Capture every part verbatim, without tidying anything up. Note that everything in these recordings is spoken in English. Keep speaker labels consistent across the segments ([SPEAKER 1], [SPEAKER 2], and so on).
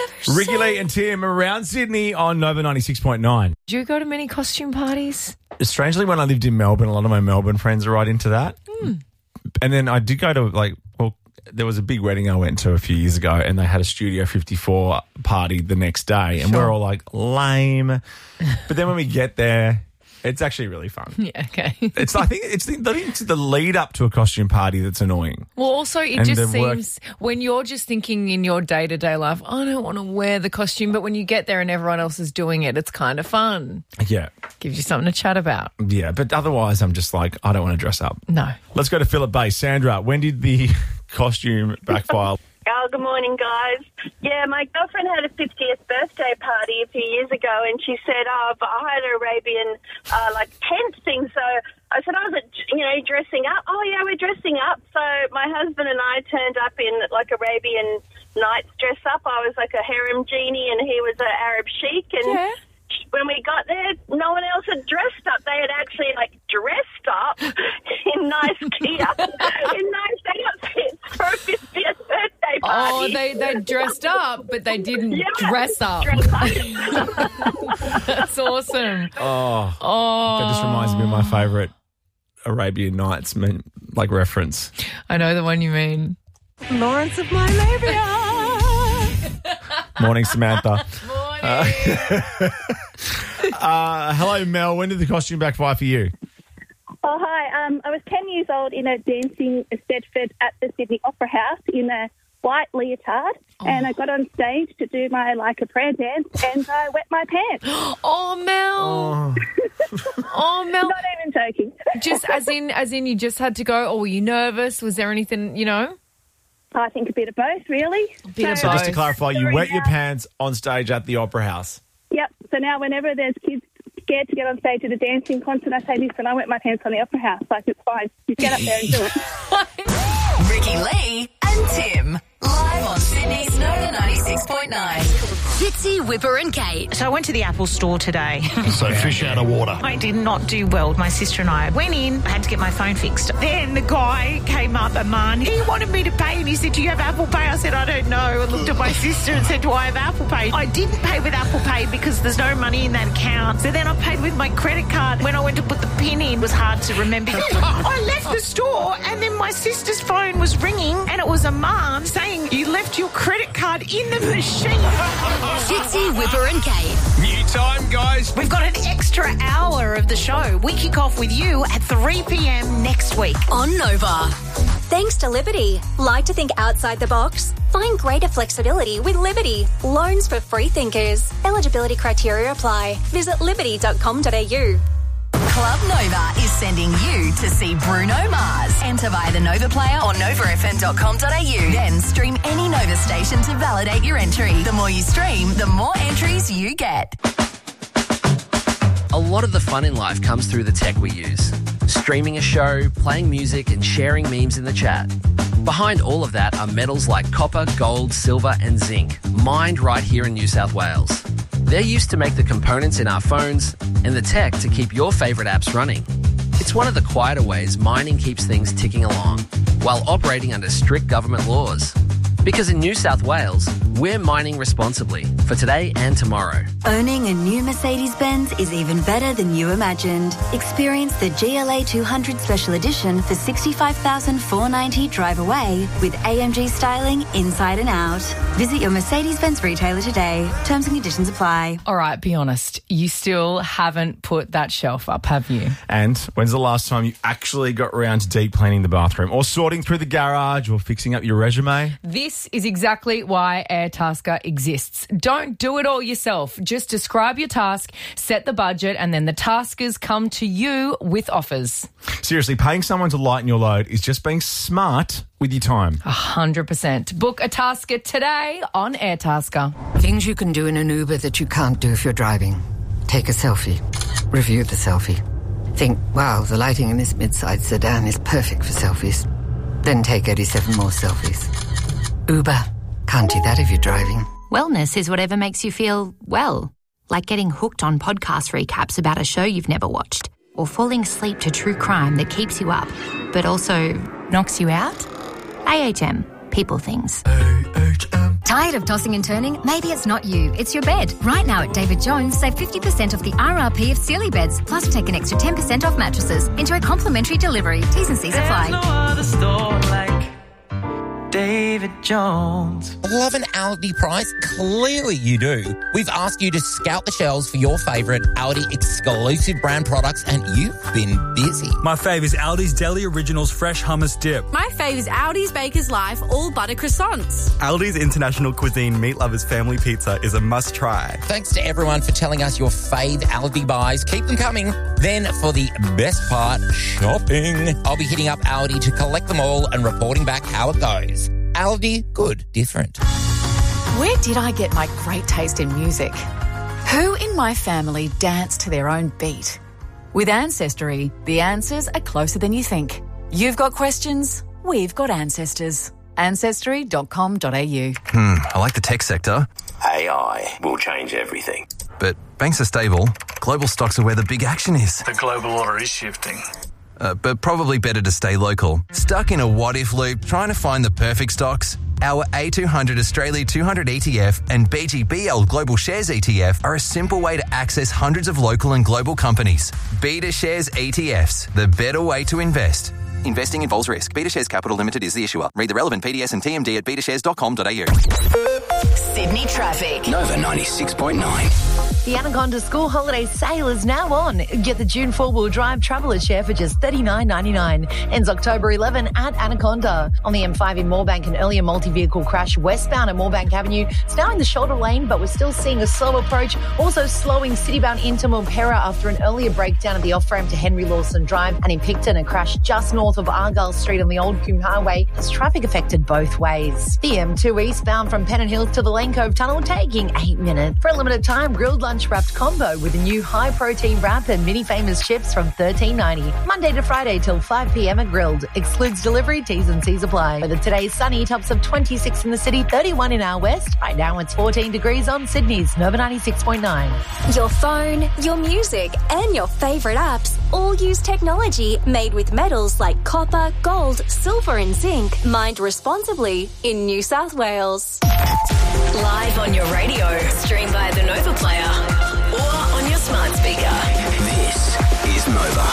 [SPEAKER 1] never
[SPEAKER 2] Ricky
[SPEAKER 1] seen.
[SPEAKER 2] Lee and Tim around Sydney on Nova ninety-six point nine.
[SPEAKER 1] Do you go to many costume parties?
[SPEAKER 2] Strangely, when I lived in Melbourne, a lot of my Melbourne friends are right into that.
[SPEAKER 1] Mm.
[SPEAKER 2] And then I did go to, like, well, there was a big wedding I went to a few years ago, and they had a Studio fifty-four party the next day, and
[SPEAKER 1] Sure.
[SPEAKER 2] we're all like, lame. But then when we get there, it's actually really fun.
[SPEAKER 1] Yeah, okay.
[SPEAKER 2] It's I think it's the, I think it's the lead up to a costume party that's annoying.
[SPEAKER 1] Well, also, it
[SPEAKER 2] And
[SPEAKER 1] just
[SPEAKER 2] the work-
[SPEAKER 1] seems when you're just thinking in your day to day life, I don't want to wear the costume, but when you get there and everyone else is doing it, it's kind of fun.
[SPEAKER 2] Yeah,
[SPEAKER 1] Gives you something to chat about.
[SPEAKER 2] yeah. But otherwise, I'm just like, I don't want to dress up.
[SPEAKER 1] No.
[SPEAKER 2] Let's go to Phillip Bay. Sandra, when did the costume backfire?
[SPEAKER 3] Oh, good morning, guys. Yeah, my girlfriend had a fiftieth birthday party a few years ago, and she said, oh, but I had an Arabian, uh, like, tent thing. So I said, I was, you know, dressing up. Oh, yeah, we're dressing up. So my husband and I turned up in, like, Arabian Nights dress up. I was like a harem genie, and he was an Arab sheik. And
[SPEAKER 1] Yeah.
[SPEAKER 3] when we got there, no one else had dressed up. They had actually, like, dressed up in nice gear, in nice outfits for a fiftieth birthday party.
[SPEAKER 1] Oh, they, they dressed up, but they didn't
[SPEAKER 3] Yeah,
[SPEAKER 1] dress up.
[SPEAKER 3] dress up.
[SPEAKER 1] That's awesome.
[SPEAKER 2] Oh,
[SPEAKER 1] Oh,
[SPEAKER 2] that just reminds me of my favourite Arabian Nights men- like reference.
[SPEAKER 1] I know the one you mean.
[SPEAKER 4] Lawrence of my labia.
[SPEAKER 2] Morning, Samantha.
[SPEAKER 1] Morning.
[SPEAKER 2] Uh, hello, Mel. When did the costume backfire for you?
[SPEAKER 5] Oh, hi. Um, I was ten years old in a dancing Stedford at the Sydney Opera House in a white leotard, and I got on stage to do my Like a Prayer dance, and I wet my pants.
[SPEAKER 1] Oh, Mel. Oh, Mel.
[SPEAKER 5] Not even joking.
[SPEAKER 1] Just as in, as in, you just had to go. Or were you nervous? Was there anything, you know?
[SPEAKER 5] I think a bit of both, really.
[SPEAKER 1] bit of
[SPEAKER 2] So just to
[SPEAKER 1] Both.
[SPEAKER 2] clarify, you
[SPEAKER 5] Sorry,
[SPEAKER 2] wet your
[SPEAKER 5] yeah.
[SPEAKER 2] pants on stage at the Opera House.
[SPEAKER 5] Yep. So now whenever there's kids scared to get on stage at a dancing concert, I say, listen, I wet my pants on the Opera House. Like, it's fine. You get up there and do it.
[SPEAKER 4] Ricky Lee and Tim. Live on Sydney's Nova ninety-six point nine.
[SPEAKER 6] Fitzy, Whipper and Kate.
[SPEAKER 7] So I went to the Apple store today.
[SPEAKER 8] So fish out of water.
[SPEAKER 7] I did not do well. My sister and I went in, I had to get my phone fixed. Then the guy came up, a man, he wanted me to pay and he said, do you have Apple Pay? I said, I don't know. I looked at my sister and said, do I have Apple Pay? I didn't pay with Apple Pay because there's no money in that account. So then I paid with my credit card. When I went to put the PIN in, it was hard to remember. I left the store and then my sister's phone was ringing and it was a man saying, you left your credit card in the machine.
[SPEAKER 6] Fitzy, Whipper and Kate.
[SPEAKER 8] New time, guys.
[SPEAKER 7] We've got an extra hour of the show. We kick off with you at three p.m. next week.
[SPEAKER 6] On Nova.
[SPEAKER 9] Thanks to Liberty. Like to think outside the box? Find greater flexibility with Liberty. Loans for free thinkers. Eligibility criteria apply. Visit liberty dot com dot a u.
[SPEAKER 4] Club Nova is sending you to see Bruno Mars. Enter via the Nova player or nova f m dot com dot a u. Then stream any Nova station to validate your entry. The more you stream, the more entries you get.
[SPEAKER 10] A lot of the fun in life comes through the tech we use. Streaming a show, playing music and sharing memes in the chat. Behind all of that are metals like copper, gold, silver and zinc, mined right here in New South Wales. They're used to make the components in our phones and the tech to keep your favourite apps running. It's one of the quieter ways mining keeps things ticking along while operating under strict government laws. Because in New South Wales, we're mining responsibly for today and tomorrow.
[SPEAKER 9] Owning a new Mercedes-Benz is even better than you imagined. Experience the G L A two hundred Special Edition for sixty-five thousand four hundred ninety dollars drive away with A M G styling inside and out. Visit your Mercedes-Benz retailer today. Terms and conditions apply.
[SPEAKER 1] All right, be honest. You still haven't put that shelf up, have you?
[SPEAKER 2] And when's the last time you actually got around to deep cleaning the bathroom or sorting through the garage or fixing up your resume?
[SPEAKER 1] This is exactly why Airtasker exists. Don't do it all yourself. Just describe your task, set the budget, and then the taskers come to you with offers.
[SPEAKER 2] Seriously, paying someone to lighten your load is just being smart with your time.
[SPEAKER 1] A hundred percent. Book a tasker today on Airtasker.
[SPEAKER 11] Things you can do in an Uber that you can't do if you're driving. Take a selfie. Review the selfie. Think, wow, the lighting in this mid-size sedan is perfect for selfies. Then take eighty-seven more selfies. Uber. Can't do that if you're driving.
[SPEAKER 12] Wellness is whatever makes you feel well. Like getting hooked on podcast recaps about a show you've never watched. Or falling asleep to true crime that keeps you up, but also knocks you out. A H M. people things.
[SPEAKER 6] Tired of tossing and turning? Maybe it's not you, it's your bed. Right now at David Jones, save fifty percent off the R R P of Sealy beds, plus take an extra ten percent off mattresses. Enjoy complimentary delivery. T's and C's apply.
[SPEAKER 13] There's no other store like David Jones.
[SPEAKER 14] Love an Aldi price? Clearly you do. We've asked you to scout the shelves for your favourite Aldi exclusive brand products and you've been busy.
[SPEAKER 15] My fave is Aldi's Deli Originals Fresh Hummus Dip.
[SPEAKER 16] My fave is Aldi's Baker's Life All Butter Croissants.
[SPEAKER 17] Aldi's International Cuisine Meat Lovers Family Pizza is a must-try.
[SPEAKER 14] Thanks to everyone for telling us your fave Aldi buys. Keep them coming. Then for the best part, shopping. I'll be hitting up Aldi to collect them all and reporting back how it goes. Aldi, good, different.
[SPEAKER 18] Where did I get my great taste in music? Who in my family danced to their own beat? With Ancestry, the answers are closer than you think. You've got questions, we've got ancestors. ancestry dot com dot a u.
[SPEAKER 19] Hmm, I like the tech sector.
[SPEAKER 20] A I will change everything.
[SPEAKER 19] But banks are stable. Global stocks are where the big action is.
[SPEAKER 8] The global order is shifting.
[SPEAKER 19] Uh, but probably better to stay local. Stuck in a what-if loop trying to find the perfect stocks? Our A two hundred Australia two hundred E T F and B G B L Global Shares E T F are a simple way to access hundreds of local and global companies. Beta Shares E T Fs, the better way to invest. Investing involves risk. Beta Shares Capital Limited is the issuer. Read the relevant P D S and T M D at beta shares dot com dot a u.
[SPEAKER 4] Sydney traffic.
[SPEAKER 20] Nova ninety-six point nine.
[SPEAKER 21] The Anaconda School Holiday Sale is now on. Get the June four-wheel drive Traveller Share for just thirty-nine ninety-nine. Ends October eleventh at Anaconda. On the M five in Moorebank, an earlier multi-vehicle crash westbound at Moorebank Avenue. It's now in the shoulder lane, but we're still seeing a slow approach. Also slowing citybound into Moonpera after an earlier breakdown at the off-ramp to Henry Lawson Drive. And in Picton, a crash just north of Argyle Street on the Old Coombe Highway has traffic affected both ways. The M two eastbound from Pennant Hills to the Lane Cove Tunnel taking eight minutes. For a limited time, grilled lunch wrapped combo with a new high protein wrap and mini famous chips from thirteen ninety. Monday to Friday till five p.m. at Grilled. Excludes delivery, T's and C's apply. Weather today sunny, tops of twenty-six in the city, thirty-one in our west. Right now it's fourteen degrees on Sydney's Nova ninety-six point nine.
[SPEAKER 22] Your phone, your music and your favourite apps all use technology made with metals like copper, gold, silver and zinc. Mined responsibly in New South Wales.
[SPEAKER 4] Live on your radio, stream via the Nova Player or on your smart speaker.
[SPEAKER 20] This is Nova.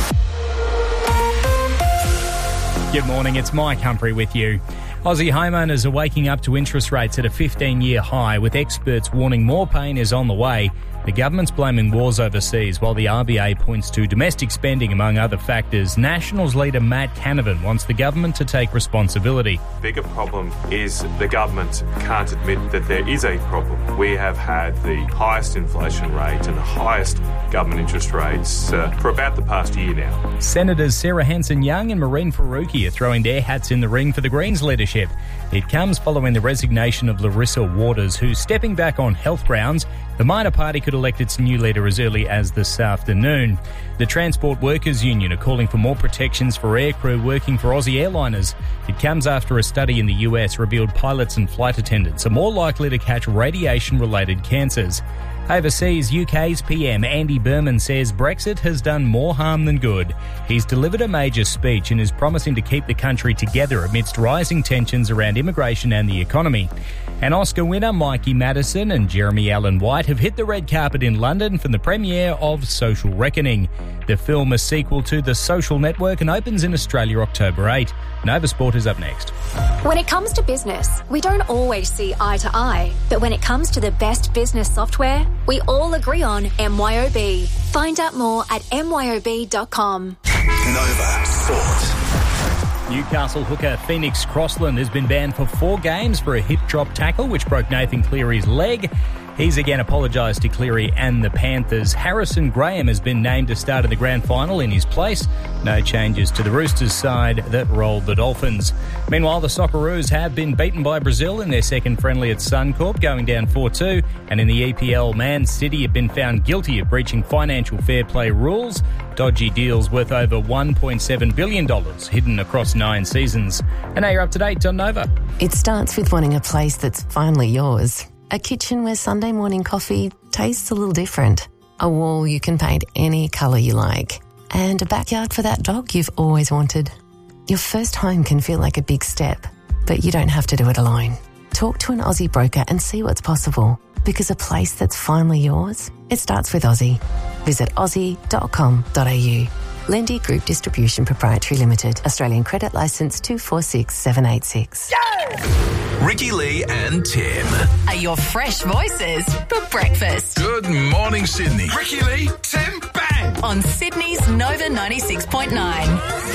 [SPEAKER 23] Good morning, it's Mike Humphrey with you. Aussie homeowners are waking up to interest rates at a fifteen-year high, with experts warning more pain is on the way. The government's blaming wars overseas, while the R B A points to domestic spending among other factors. Nationals leader Matt Canavan wants the government to take responsibility.
[SPEAKER 24] The bigger problem is the government can't admit that there is a problem. We have had the highest inflation rate and the highest government interest rates uh, for about the past year now.
[SPEAKER 23] Senators Sarah Hanson-Young and Maureen Faruqi are throwing their hats in the ring for the Greens leadership. It comes following the resignation of Larissa Waters, who's stepping back on health grounds. The minor party could elect its new leader as early as this afternoon. The Transport Workers Union are calling for more protections for aircrew working for Aussie airliners. It comes after a study in the U S revealed pilots and flight attendants are more likely to catch radiation-related cancers. Overseas, U K's P M Andy Berman says Brexit has done more harm than good. He's delivered a major speech and is promising to keep the country together amidst rising tensions around immigration and the economy. And Oscar winner Mikey Madison and Jeremy Allen White have hit the red carpet in London for the premiere of Social Reckoning. The film, a sequel to The Social Network, and opens in Australia October eighth. Nova Sport is up next.
[SPEAKER 22] When it comes to business, we don't always see eye to eye. But when it comes to the best business software, we all agree on M Y O B. Find out more at m y o b dot com.
[SPEAKER 20] Nova Sport.
[SPEAKER 23] Newcastle hooker Phoenix Crossland has been banned for four games for a hip-drop tackle which broke Nathan Cleary's leg. He's again apologised to Cleary and the Panthers. Harrison Graham has been named to start in the grand final in his place. No changes to the Roosters side that rolled the Dolphins. Meanwhile, the Socceroos have been beaten by Brazil in their second friendly at Suncorp, going down four two. And in the E P L, Man City have been found guilty of breaching financial fair play rules. Dodgy deals worth over one point seven billion dollars hidden across nine seasons. And now you're up to date on Nova.
[SPEAKER 25] It starts with wanting a place that's finally yours. A kitchen where Sunday morning coffee tastes a little different. A wall you can paint any colour you like. And a backyard for that dog you've always wanted. Your first home can feel like a big step, But you don't have to do it alone. Talk to an Aussie broker and see what's possible. Because a place that's finally yours, it starts with Aussie. Visit aussie dot com dot a u. Lendy Group Distribution Proprietary Limited. Australian Credit Licence two four six seven eight six.
[SPEAKER 20] Ricky Lee and Tim.
[SPEAKER 4] Are your fresh voices for breakfast.
[SPEAKER 20] Good morning, Sydney. Ricky Lee, Tim, bang!
[SPEAKER 4] On Sydney's Nova ninety-six point nine.